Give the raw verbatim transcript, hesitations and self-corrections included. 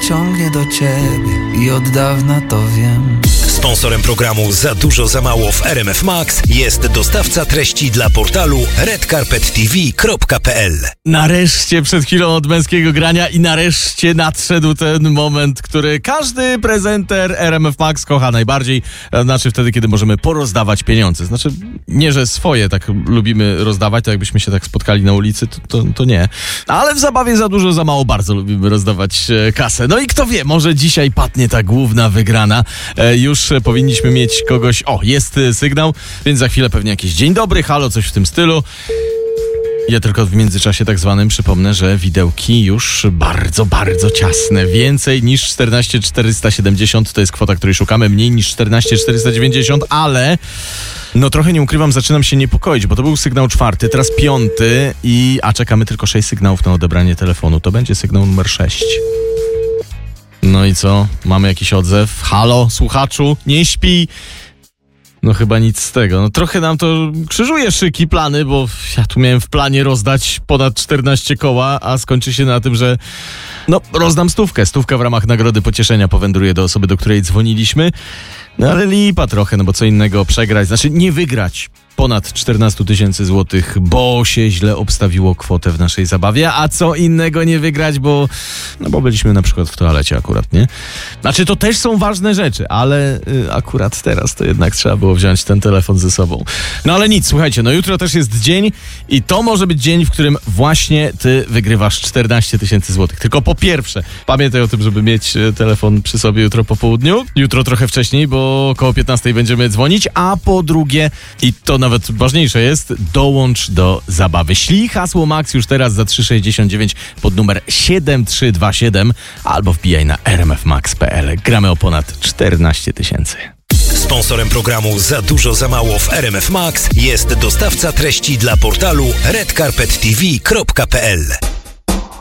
ciągnie do ciebie i od dawna to wiem. Sponsorem programu Za dużo za mało w R M F Max jest dostawca treści dla portalu red carpet t v kropka p l. Nareszcie przed chwilą od męskiego grania i nareszcie nadszedł ten moment, który każdy prezenter R M F Max kocha najbardziej. Znaczy wtedy, kiedy możemy porozdawać pieniądze. Znaczy nie, że swoje tak lubimy rozdawać, to jakbyśmy się tak spotkali na ulicy, to, to, to nie. Ale w zabawie za dużo za mało bardzo lubimy rozdawać e, kasę. No i kto wie, może dzisiaj padnie ta główna wygrana. E, już powinniśmy mieć kogoś... O, jest sygnał, więc za chwilę pewnie jakiś dzień dobry, halo, coś w tym stylu. Ja tylko w międzyczasie tak zwanym przypomnę, że widełki już bardzo, bardzo ciasne. Więcej niż czternaście tysięcy czterysta siedemdziesiąt to jest kwota, której szukamy. Mniej niż czternaście tysięcy czterysta dziewięćdziesiąt, ale... No trochę nie ukrywam, zaczynam się niepokoić, bo to był sygnał czwarty, teraz piąty i... A czekamy tylko sześć sygnałów na odebranie telefonu. To będzie sygnał numer sześć. No i co? Mamy jakiś odzew? Halo, słuchaczu, nie śpi? No chyba nic z tego. No trochę nam to krzyżuje szyki, plany, bo ja tu miałem w planie rozdać ponad czternaście koła, a skończy się na tym, że no rozdam stówkę. Stówka w ramach nagrody pocieszenia powędruje do osoby, do której dzwoniliśmy. No ale lipa trochę, no bo co innego przegrać, znaczy nie wygrać ponad czternaście tysięcy złotych, bo się źle obstawiło kwotę w naszej zabawie, a co innego nie wygrać, bo no bo byliśmy na przykład w toalecie akurat, nie? Znaczy to też są ważne rzeczy, ale y, akurat teraz to jednak trzeba było wziąć ten telefon ze sobą. No ale nic, słuchajcie, no jutro też jest dzień i to może być dzień, w którym właśnie ty wygrywasz czternaście tysięcy złotych. Tylko po pierwsze, pamiętaj o tym, żeby mieć telefon przy sobie jutro po południu, jutro trochę wcześniej, bo około piętnastej będziemy dzwonić, a po drugie, i to nawet ważniejsze jest, dołącz do zabawy. Ślij hasło Max już teraz za trzy sześćdziesiąt dziewięć pod numer siedem trzy dwa siedem albo wbijaj na r m f max kropka p l. Gramy o ponad czternaście tysięcy. Sponsorem programu Za dużo za mało w R M F Max jest dostawca treści dla portalu red carpet t v kropka p l.